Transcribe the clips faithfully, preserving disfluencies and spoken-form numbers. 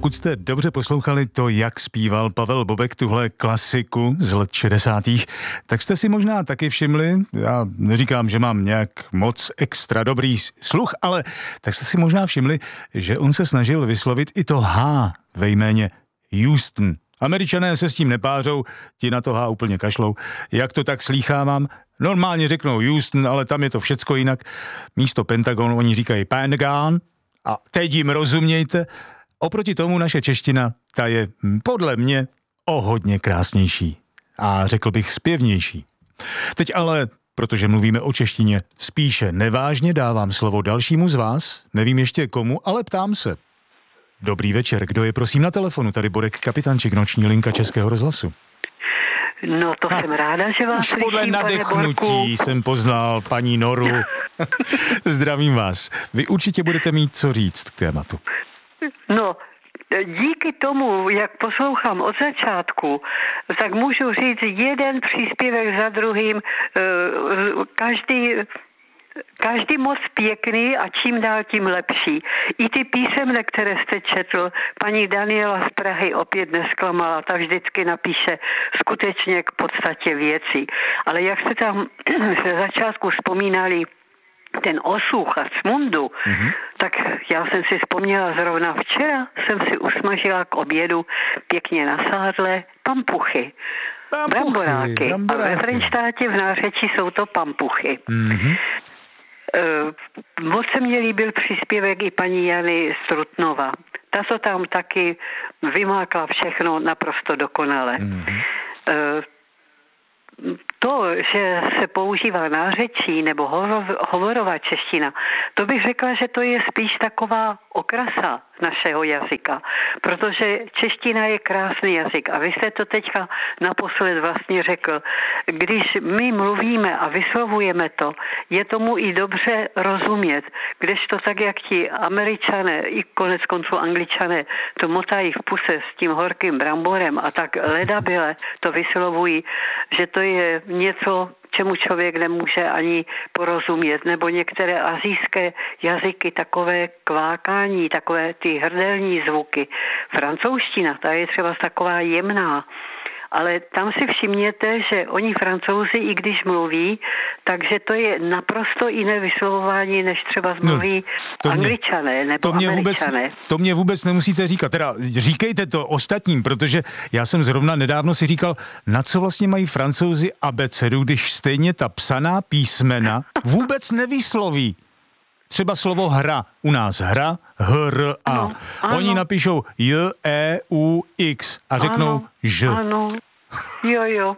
Pokud jste dobře poslouchali to, jak zpíval Pavel Bobek tuhle klasiku z let šedesátých, tak jste si možná taky všimli, já neříkám, že mám nějak moc extra dobrý sluch, ale tak jste si možná všimli, že on se snažil vyslovit i to H ve jméně Houston. Američané se s tím nepářou, ti na to H úplně kašlou. Jak to tak slýchávám? Normálně řeknou Houston, ale tam je to všecko jinak. Místo Pentagon oni říkají Pentagon a teď jim rozumějte. Oproti tomu naše čeština, ta je podle mě o hodně krásnější a řekl bych zpěvnější. Teď ale, protože mluvíme o češtině spíše nevážně, dávám slovo dalšímu z vás, nevím ještě komu, ale ptám se. Dobrý večer, kdo je prosím na telefonu? Tady Borek Kapitančík, noční linka Českého rozhlasu. No to ha, jsem ráda, že vás slyším, podle nadechnutí jsem poznal paní Noru. Zdravím vás. Vy určitě budete mít co říct k tématu. No, díky tomu, jak poslouchám od začátku, tak můžu říct jeden příspěvek za druhým, každý... Každý moc pěkný a čím dál tím lepší. I ty písemné, které jste četl, paní Daniela z Prahy opět nesklamala, ta vždycky napíše skutečně k podstatě věcí. Ale jak jste tam ze začátku vzpomínali ten osuch a smundu, mm-hmm. tak já jsem si vzpomněla zrovna včera, jsem si usmažila k obědu pěkně na sádle pampuchy. Bramboráky. bramboráky. A ve Frenštátě v nářečí jsou to pampuchy. Mm-hmm. Uh, moc se mně líbil příspěvek i paní Jany Strutnova. Ta to tam taky vymákla všechno naprosto dokonale. Mm-hmm. Uh, to, že se používá nářečí nebo hovorová čeština, to bych řekla, že to je spíš taková okrasa našeho jazyka, protože čeština je krásný jazyk a vy jste to teďka naposled vlastně řekl. Když my mluvíme a vyslovujeme to, je tomu i dobře rozumět, kdežto tak, jak ti Američané i konec konců Angličané to motají v puse s tím horkým bramborem a tak ledabyle to vyslovují, že to je něco, čemu člověk nemůže ani porozumět, nebo některé asijské jazyky, takové kvákání, takové ty hrdelní zvuky. Francouzština, ta je třeba taková jemná, ale tam si všimněte, že oni Francouzi, i když mluví, takže to je naprosto jiné vyslovování, než třeba mluví no, Angličané nebo to mě Američané. Vůbec, to mě vůbec nemusíte říkat, teda říkejte to ostatním, protože já jsem zrovna nedávno si říkal, na co vlastně mají Francouzi abecedu, když stejně ta psaná písmena vůbec nevysloví. Třeba slovo hra, u nás hra, hr, a. Ano, ano. Oni napíšou j, e, u, x a řeknou ano, ž. Ano, jo, jo.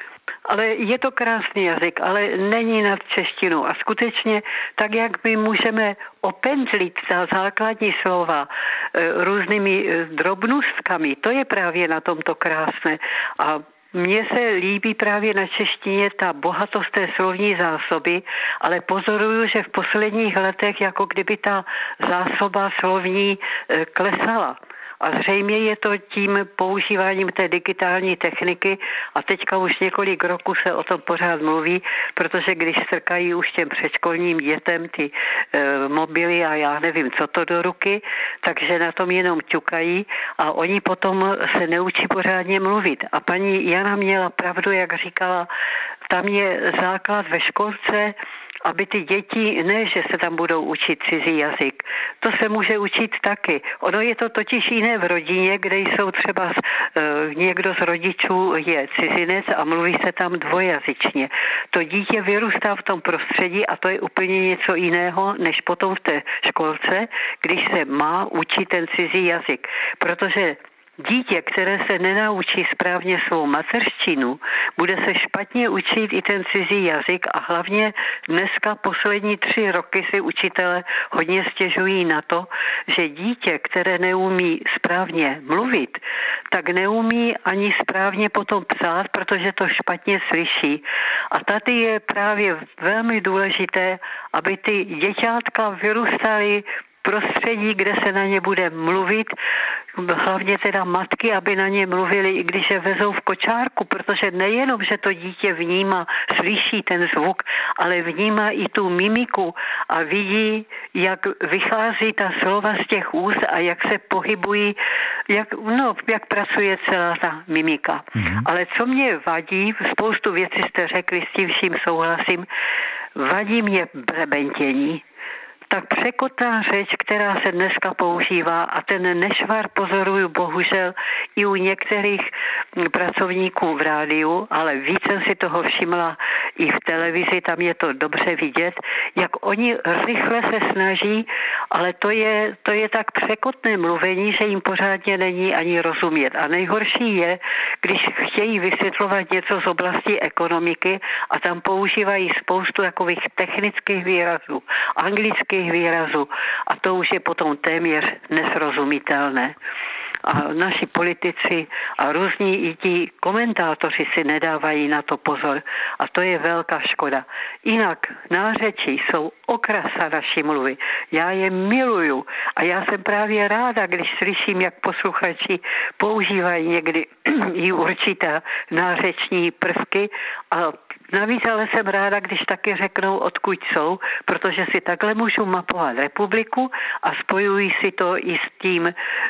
Ale je to krásný jazyk, ale není nad češtinu. A skutečně, tak jak my můžeme opendlit ta základní slova e, různými e, drobnostkami, to je právě na tomto krásné. A mně se líbí právě na češtině ta bohatost té slovní zásoby, ale pozoruju, že v posledních letech jako kdyby ta zásoba slovní e, klesala. A zřejmě je to tím používáním té digitální techniky a teďka už několik roků se o tom pořád mluví, protože když strkají už těm předškolním dětem ty e, mobily a já nevím, co to do ruky, takže na tom jenom ťukají a oni potom se neučí pořádně mluvit. A paní Jana měla pravdu, jak říkala, tam je základ ve školce, aby ty děti, ne, že se tam budou učit cizí jazyk. To se může učit taky. Ono je to totiž jiné v rodině, kde jsou třeba uh, někdo z rodičů je cizinec a mluví se tam dvojazyčně. To dítě vyrůstá v tom prostředí a to je úplně něco jiného, než potom v té školce, když se má učit ten cizí jazyk. Protože dítě, které se nenaučí správně svou mateřštinu, bude se špatně učit i ten cizí jazyk a hlavně dneska poslední tři roky si učitelé hodně stěžují na to, že dítě, které neumí správně mluvit, tak neumí ani správně potom psát, protože to špatně slyší. A tady je právě velmi důležité, aby ty děťátka vyrůstaly prostředí, kde se na ně bude mluvit. hlavně teda matky, aby na ně mluvili, i když je vezou v kočárku, protože nejenom, že to dítě vnímá, slyší ten zvuk, ale vnímá i tu mimiku a vidí, jak vychází ta slova z těch úst a jak se pohybují, jak, no, jak pracuje celá ta mimika. Mm-hmm. Ale co mě vadí, spoustu věcí jste řekli, s tím vším souhlasím, vadí mě brebentění. Tak překotná řeč, která se dneska používá a ten nešvar pozoruju bohužel i u některých pracovníků v rádiu, ale víc jsem si toho všimla i v televizi, tam je to dobře vidět, jak oni rychle se snaží, ale to je, to je tak překotné mluvení, že jim pořádně není ani rozumět. A nejhorší je, když chtějí vysvětlovat něco z oblasti ekonomiky a tam používají spoustu takových technických výrazů, anglických výrazů a to už je potom téměř nesrozumitelné. A naši politici a různí i ti komentátoři si nedávají na to pozor a to je velká škoda. Jinak nářečí jsou okrasa naší mluvy. Já je miluju a já jsem právě ráda, když slyším, jak posluchači používají někdy i určité nářeční prvky a navíc ale jsem ráda, když taky řeknou, odkud jsou, protože si takhle můžu mapovat republiku a spojují si to i s tím,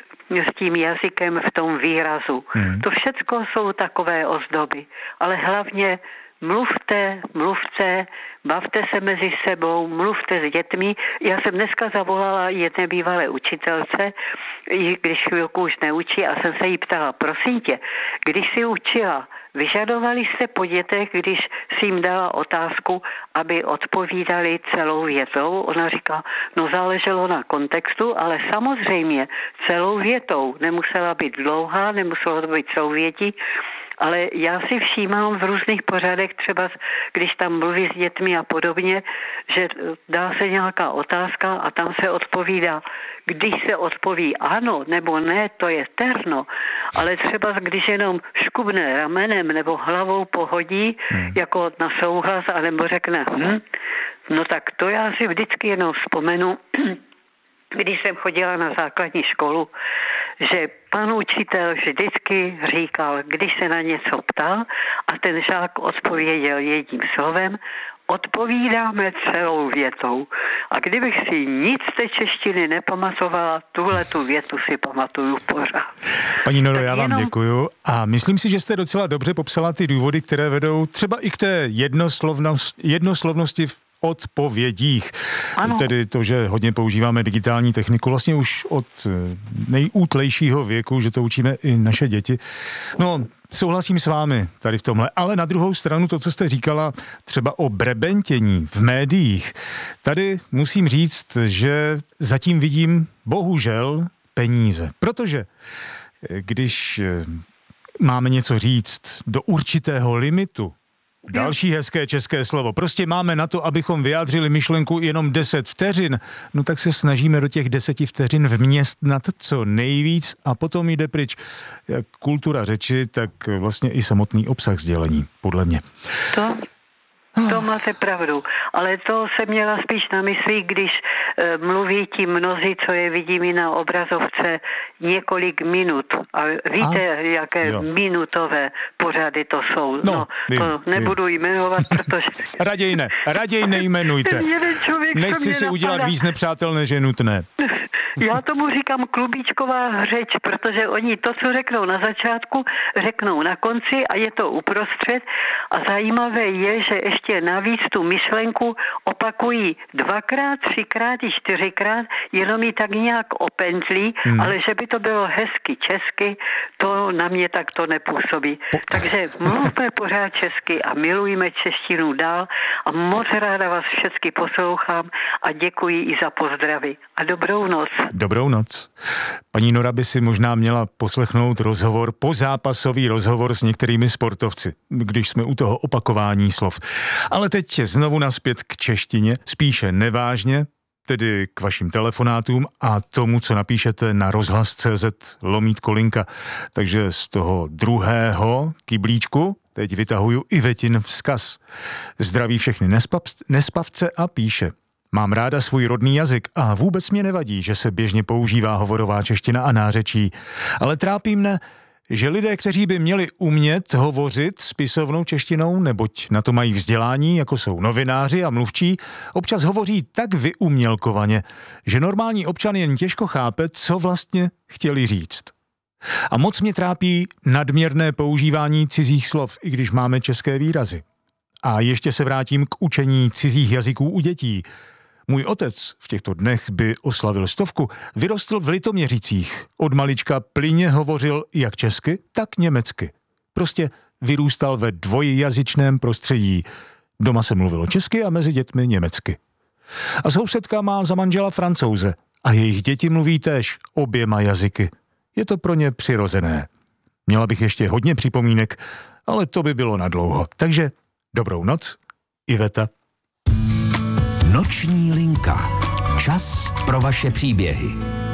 s tím jazykem v tom výrazu. Hmm. To všecko jsou takové ozdoby, ale hlavně mluvte, mluvte, bavte se mezi sebou, mluvte s dětmi. Já jsem dneska zavolala jedné bývalé učitelce, když chvilku už neučí a jsem se jí ptala, prosím tě, když si učila, vyžadovali jste po dětech, když si jim dala otázku, aby odpovídali celou větou? Ona říká, no záleželo na kontextu, ale samozřejmě celou větou. Nemusela být dlouhá, nemuselo to být souvětí, ale já si všímám v různých pořadech, třeba když tam mluví s dětmi a podobně, že dá se nějaká otázka a tam se odpovídá. Když se odpoví ano nebo ne, to je terno, ale třeba když jenom škubne ramenem nebo hlavou pohodí, hmm. jako na souhlas, anebo řekne hm, no tak to já si vždycky jenom vzpomenu, když jsem chodila na základní školu, že pan učitel vždycky říkal, když se na něco ptal a ten žák odpověděl jedním slovem, odpovídáme celou větou. A kdybych si nic z té češtiny nepamatovala, tuhle tu větu si pamatuju pořád. Paní Noro, tak já vám jenom... děkuju a myslím si, že jste docela dobře popsala ty důvody, které vedou třeba i k té jednoslovnost, jednoslovnosti v odpovědích. Ano. Tedy to, že hodně používáme digitální techniku vlastně už od nejútlejšího věku, že to učíme i naše děti. No, souhlasím s vámi tady v tomhle, ale na druhou stranu to, co jste říkala třeba o brebentění v médiích, tady musím říct, že zatím vidím bohužel peníze, protože když máme něco říct do určitého limitu, další hezké české slovo. Prostě máme na to, abychom vyjádřili myšlenku jenom deset vteřin, no tak se snažíme do těch deseti vteřin vměstnat co nejvíc a potom jde pryč jak kultura řeči, tak vlastně i samotný obsah sdělení, podle mě. To? To máte pravdu, ale to se měla spíš na mysli, když e, mluví ti mnozí, co je vidím i na obrazovce, několik minut. A víte, a? jaké jo. minutové pořady to jsou. No, no vím, to nebudu vím. jmenovat, protože... raději ne, raději nejmenujte. Nechci si udělat napadá. víc nepřátel, než je nutné. Já tomu říkám klubíčková řeč, protože oni to, co řeknou na začátku, řeknou na konci a je to uprostřed. A zajímavé je, že ještě navíc tu myšlenku opakují dvakrát, třikrát i čtyřikrát, jenom ji tak nějak opentlí, hmm. ale že by to bylo hezky česky, to na mě tak to nepůsobí. Takže mluvme pořád česky a milujme češtinu dál a moc ráda vás všechny poslouchám a děkuji i za pozdravy. A dobrou noc. Dobrou noc. Paní Nora by si možná měla poslechnout rozhovor, pozápasový rozhovor s některými sportovci, když jsme u toho opakování slov. Ale teď znovu nazpět k češtině, spíše nevážně, tedy k vašim telefonátům a tomu, co napíšete na rozhlas tečka cé zet lomítko linka. Takže z toho druhého kyblíčku teď vytahuju Ivetin vzkaz. Zdraví všechny nespavce a píše. Mám ráda svůj rodný jazyk a vůbec mě nevadí, že se běžně používá hovorová čeština a nářečí. Ale trápí mne, že lidé, kteří by měli umět hovořit spisovnou češtinou, neboť na to mají vzdělání, jako jsou novináři a mluvčí, občas hovoří tak vyumělkovaně, že normální občan jen těžko chápe, co vlastně chtěli říct. A moc mě trápí nadměrné používání cizích slov, i když máme české výrazy. A ještě se vrátím k učení cizích jazyků u dětí. Můj otec v těchto dnech by oslavil stovku, vyrostl v Litoměřicích. Od malička plyně hovořil jak česky, tak německy. Prostě vyrůstal ve dvojjazyčném prostředí. Doma se mluvilo česky a mezi dětmi německy. A sousedka má za manžela Francouze a jejich děti mluví též oběma jazyky. Je to pro ně přirozené. Měla bych ještě hodně připomínek, ale to by bylo nadlouho. Takže dobrou noc, Iveta. Noční linka. Čas pro vaše příběhy.